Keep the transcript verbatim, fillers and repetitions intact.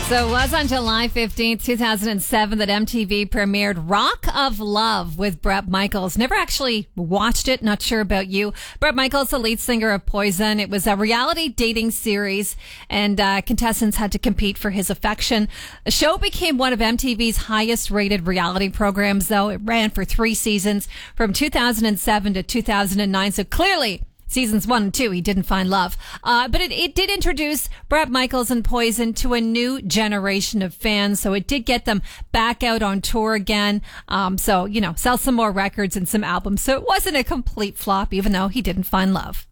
So it was on July fifteenth, two thousand seven that M T V premiered Rock of Love with Bret Michaels. Never actually watched it, not sure about you. Bret Michaels, the lead singer of Poison. It was a reality dating series, and uh, contestants had to compete for his affection. The show became one of M T V's highest rated reality programs, though. It ran for three seasons from two thousand seven to two thousand nine, so clearly seasons one and two, he didn't find love. Uh, but it, it did introduce Bret Michaels and Poison to a new generation of fans. So it did get them back out on tour again. Um, so, you know, sell some more records and some albums. So it wasn't a complete flop, even though he didn't find love.